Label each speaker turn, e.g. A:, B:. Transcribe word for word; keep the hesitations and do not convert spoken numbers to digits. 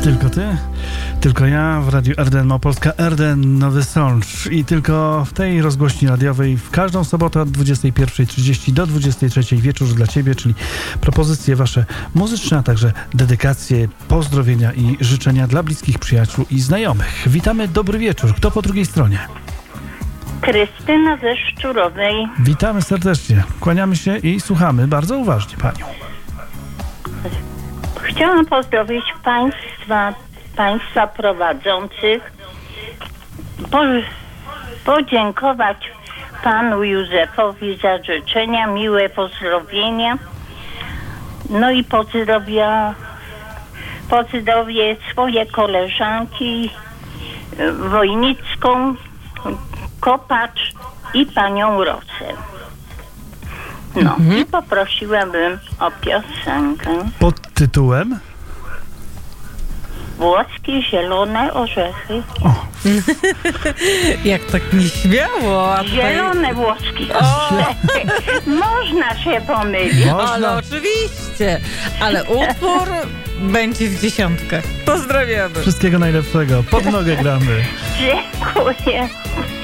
A: Tylko ty, tylko ja w Radiu R D N Małopolska, R D N Nowy Sącz i tylko w tej rozgłośni radiowej w każdą sobotę od dwudziestej pierwszej trzydzieści do dwudziestej trzeciej wieczór dla ciebie, czyli propozycje wasze muzyczne, a także dedykacje, pozdrowienia i życzenia dla bliskich przyjaciół i znajomych. Witamy, dobry wieczór. Kto po drugiej stronie?
B: Krystyna ze Szczurowej.
A: Witamy serdecznie. Kłaniamy się i słuchamy bardzo uważnie panią.
B: Chciałam pozdrowić państwa, państwa prowadzących, po, podziękować panu Józefowi za życzenia, miłe pozdrowienia. No i pozdrowia, pozdrowię swoje koleżanki Wojnicką, Kopacz i panią Rosę. No mhm. i poprosiłabym o piosenkę.
A: Pod tytułem?
B: Włoskie zielone orzechy.
A: O.
C: Jak tak nieśmiało.
B: Zielone włoskie orzechy. Można się pomylić.
A: Można.
C: Ale oczywiście. Ale utwór będzie w dziesiątkach. Pozdrawiamy.
A: Wszystkiego najlepszego. Pod nogę gramy.
B: Dziękuję.